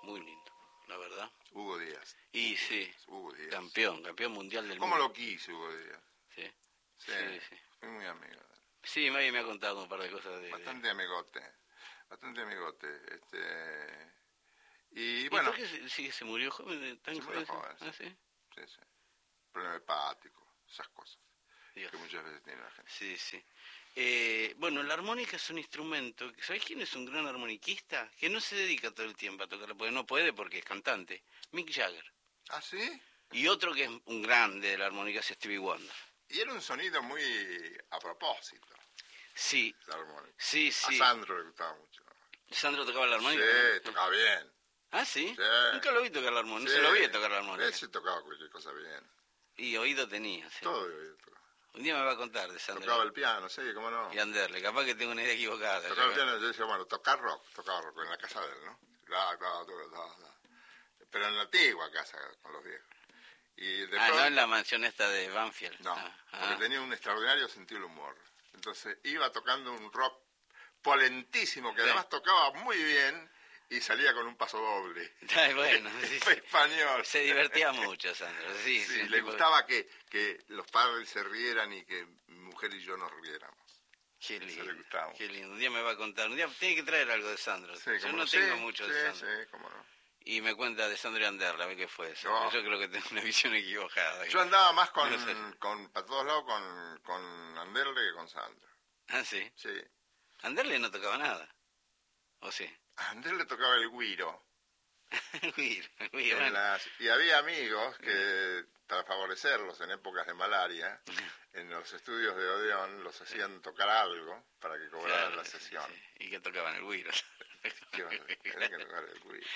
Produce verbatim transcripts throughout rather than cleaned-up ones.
muy lindo, la verdad. Hugo Díaz. Y sí, Hugo Díaz. campeón, campeón mundial del ¿Cómo mundo. lo quise Hugo Díaz? Sí, Sí, sí, sí. fui muy amigo. Sí, Maggie me ha contado un par de cosas de... Bastante amigote, bastante amigote. Este, y ¿Y bueno, por qué se, sí, se murió joven? ¿Tan se murió joven? joven, ¿Ah, sí? sí, sí. Problema hepático, esas cosas Dios. que muchas veces tiene la gente. Sí, sí. Eh, bueno, la armónica es un instrumento. ¿Sabés quién es un gran armoniquista? Que no se dedica todo el tiempo a tocarla, porque no puede porque es cantante. Mick Jagger. ¿Ah, sí? Y otro que es un grande de la armónica es Stevie Wonder. Y era un sonido muy a propósito, Sí, la armónica. sí, sí. A Sandro le gustaba mucho. ¿Sandro tocaba la armónica? Sí, ¿No? tocaba bien. ¿Ah, sí? Sí. Nunca lo vi tocar la armónica, Sí. no se lo vi tocar la armónica. Ese tocaba cualquier cosa bien. Y oído tenía, sí. Todo de oído tocaba. Un día me va a contar de Sandro. Tocaba el piano, sí, cómo no. Y Anderle, capaz que tengo una idea equivocada. Tocaba el piano, yo decía, bueno, tocar rock, tocar rock en la casa de él, ¿no? Claro, claro, claro, claro. Pero en la antigua casa, con los viejos. Y de Ah, pronto, no en la mansión esta de Banfield. no, Ah, porque ah. tenía un extraordinario sentido del humor. Entonces iba tocando un rock polentísimo, que Sí. además tocaba muy bien y salía con un paso doble. Está bueno, sí, Fue sí. español. Se divertía mucho, Sandro. Sí, Sí, sí, le tipo- gustaba que, que los padres se rieran y que mi mujer y yo nos riéramos. Qué Eso lindo, le gustaba. qué lindo. Un día me va a contar. Un día tiene que traer algo de Sandro. Sí, Yo cómo no no. tengo Sí, mucho sí, de Sandro. sí, cómo no. Y me cuenta de Sandro y Anderle, a ver qué fue eso. No. Yo creo que tengo una visión equivocada. Yo andaba más con, No sé. con para todos lados con, con Anderle que con Sandro. Ah, sí. Sí. Anderle no tocaba nada. ¿O sí? A Anderle tocaba el güiro. Güiro, güiro, En bueno. las- y había amigos que, para favorecerlos en épocas de malaria, en los estudios de Odeón los hacían tocar algo para que cobraran Claro, la sí, sesión. sí. Y que tocaban el güiro. ¿Qué iba a hacer? Tenían que tocar el güiro.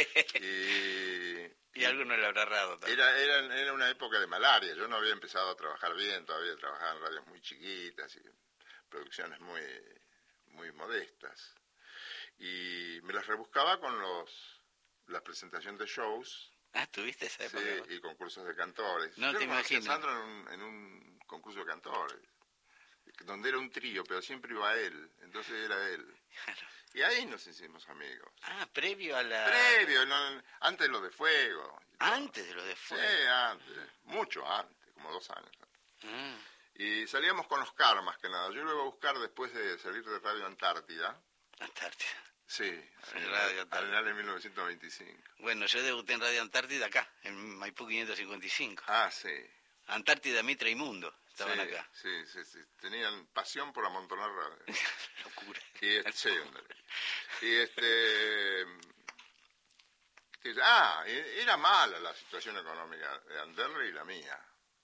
Y, Y alguno le habrá errado también. Era, era, era una época de malaria, yo no había empezado a trabajar bien, todavía trabajaba en radios muy chiquitas y producciones muy, muy modestas. Y me las rebuscaba con los las presentaciones de shows, Ah, ¿tuviste esa época? sí, vos? y concursos de cantores. No yo te conocí a imagino. Sandro en un, en un concurso de cantores, donde era un trío, pero siempre iba él, entonces era él. Claro. Y ahí nos hicimos amigos. Ah, previo a la... Previo, no, antes de lo de Fuego. y todo. Antes de lo de Sí, fuego. antes, mucho antes, como dos años. Ah, Y salíamos con Oscar más que nada. Yo lo iba a buscar después de salir de Radio Antártida. Antártida. Sí, Sí, en Radio Antártida. el año mil novecientos veinticinco. Bueno, yo debuté en Radio Antártida acá, en Maipú quinientos cincuenta y cinco. Ah, sí. Antártida, Mitra y Mundo estaban sí, acá. Sí, sí, sí. Tenían pasión por amontonar radio. Locura. Y este, sí, ándale. Y este... que- Ah, e- era mala la situación económica de Anderle y la mía.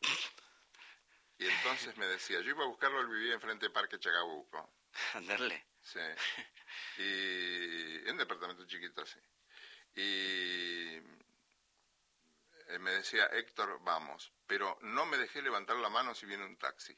Y entonces me decía, yo iba a buscarlo, él vivía enfrente de Parque Chacabuco. Anderle. Sí. Y en un departamento chiquito así. Y eh, me decía, Héctor, vamos, pero no me dejé levantar la mano si viene un taxi.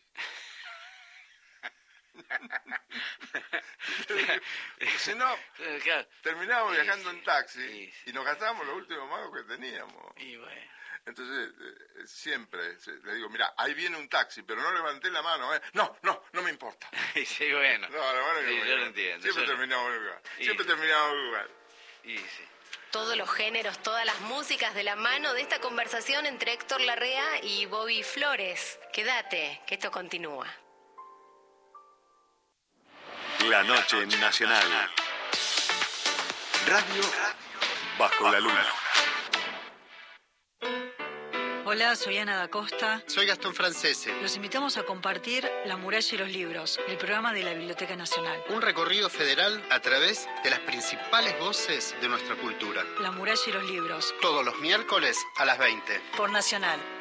Si no, Eh, claro. terminábamos Sí, viajando sí, en taxi sí, sí. y nos gastábamos los últimos magos que teníamos. Y bueno. Entonces, eh, siempre se- le digo, mira, ahí viene un taxi, pero no levanté la mano, ¿eh? No, no, no me importa. Sí, bueno. No, la mano que Sí, no me yo lo importa. entiendo. Siempre yo lo- terminamos en un lugar. Y- Siempre terminamos en un lugar. Y sí. Todos los géneros, todas las músicas de la mano de esta conversación entre Héctor Larrea y Bobby Flores. Quédate, que esto continúa. La noche nacional. Radio bajo la luna. Hola, soy Ana da Costa. Soy Gastón Francese. Los invitamos a compartir La muralla y los libros, el programa de la Biblioteca Nacional. Un recorrido federal a través de las principales voces de nuestra cultura. La muralla y los libros, Todos los miércoles a las veinte. por Nacional.